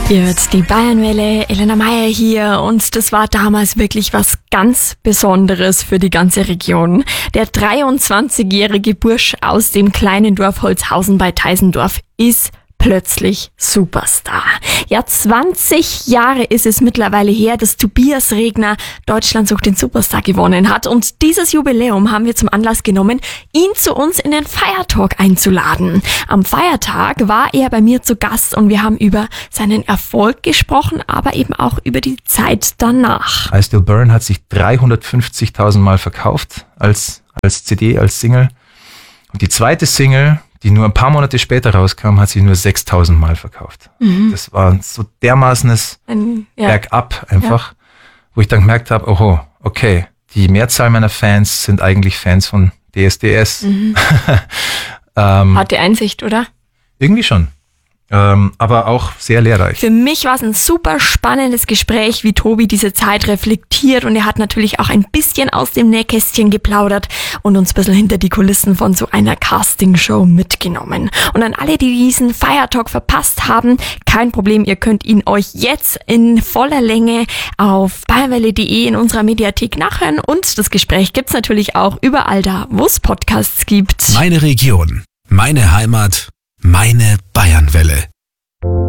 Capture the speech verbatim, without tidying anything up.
Ihr hört die Bayernwelle, Elena Meyer hier und das war damals wirklich was ganz Besonderes für die ganze Region. Der dreiundzwanzigjährige Bursch aus dem kleinen Dorf Holzhausen bei Teisendorf ist plötzlich Superstar. Ja, zwanzig Jahre ist es mittlerweile her, dass Tobias Regner Deutschland sucht den Superstar gewonnen hat und dieses Jubiläum haben wir zum Anlass genommen, ihn zu uns in den Feiertalk einzuladen. Am Feiertag war er bei mir zu Gast und wir haben über seinen Erfolg gesprochen, aber eben auch über die Zeit danach. I Still Burn hat sich dreihundertfünfzigtausend Mal verkauft als, als C D, als Single. Und die zweite Single, die nur ein paar Monate später rauskam, hat sich nur sechstausend Mal verkauft. Mhm. Das war so dermaßenes ein, ja. Bergab einfach, ja. Wo ich dann gemerkt habe, oho, okay, die Mehrzahl meiner Fans sind eigentlich Fans von D S D S. Mhm. ähm, Hat die Einsicht, oder? Irgendwie schon. Ähm, aber auch sehr lehrreich. Für mich war es ein super spannendes Gespräch, wie Tobi diese Zeit reflektiert und er hat natürlich auch ein bisschen aus dem Nähkästchen geplaudert und uns ein bisschen hinter die Kulissen von so einer Castingshow mitgenommen. Und an alle, die diesen Feiertalk verpasst haben, kein Problem, ihr könnt ihn euch jetzt in voller Länge auf bayernwelle punkt de in unserer Mediathek nachhören und das Gespräch gibt's natürlich auch überall da, wo es Podcasts gibt. Meine Region, meine Heimat, meine Bayernwelle.